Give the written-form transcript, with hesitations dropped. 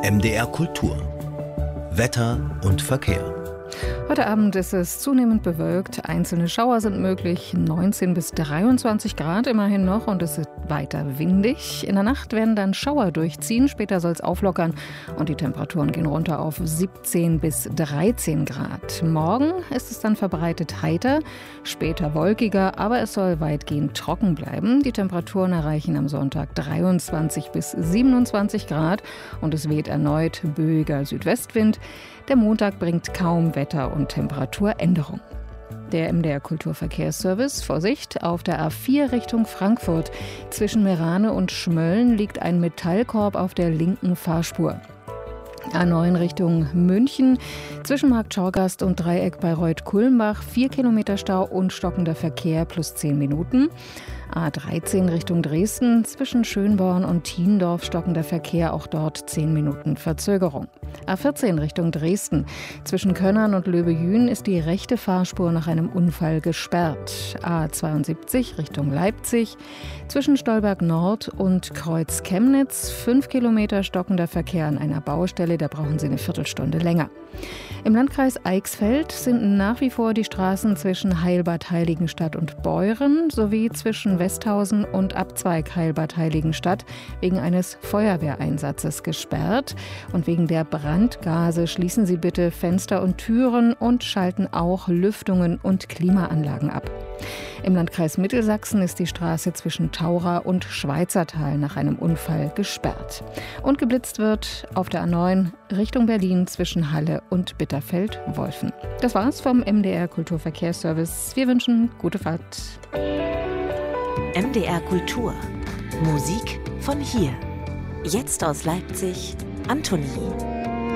MDR Kultur. Wetter und Verkehr. Heute Abend ist es zunehmend bewölkt. Einzelne Schauer sind möglich. 19 bis 23 Grad immerhin noch und es ist weiter windig. In der Nacht werden dann Schauer durchziehen. Später soll es auflockern und die Temperaturen gehen runter auf 17 bis 13 Grad. Morgen ist es dann verbreitet heiter, später wolkiger, aber es soll weitgehend trocken bleiben. Die Temperaturen erreichen am Sonntag 23 bis 27 Grad und es weht erneut böiger Südwestwind. Der Montag bringt kaum Wetter- und Temperaturänderung. Der MDR Kulturverkehrsservice: Vorsicht, auf der A4 Richtung Frankfurt. Zwischen Meerane und Schmölln liegt ein Metallkorb auf der linken Fahrspur. A9 Richtung München. Zwischen Marktschorgast und Dreieck Bayreuth-Kulmbach 4 Kilometer Stau und stockender Verkehr plus 10 Minuten. A13 Richtung Dresden. Zwischen Schönborn und Thiendorf stockender Verkehr, auch dort 10 Minuten Verzögerung. A14 Richtung Dresden. Zwischen Könnern und Löbejün ist die rechte Fahrspur nach einem Unfall gesperrt. A72 Richtung Leipzig. Zwischen Stolberg Nord und Kreuz Chemnitz 5 Kilometer stockender Verkehr an einer Baustelle. Da brauchen Sie eine Viertelstunde länger. Im Landkreis Eichsfeld sind nach wie vor die Straßen zwischen Heilbad Heiligenstadt und Beuren sowie zwischen Westhausen und Abzweig Heilbad Heiligenstadt wegen eines Feuerwehreinsatzes gesperrt. Und wegen der Brandgase schließen Sie bitte Fenster und Türen und schalten auch Lüftungen und Klimaanlagen ab. Im Landkreis Mittelsachsen ist die Straße zwischen Taura und Schweizertal nach einem Unfall gesperrt. Und geblitzt wird auf der A9 Richtung Berlin zwischen Halle und Bitterfeld-Wolfen. Das war's vom MDR Kulturverkehrsservice. Wir wünschen gute Fahrt. MDR Kultur. Musik von hier. Jetzt aus Leipzig, Antonie.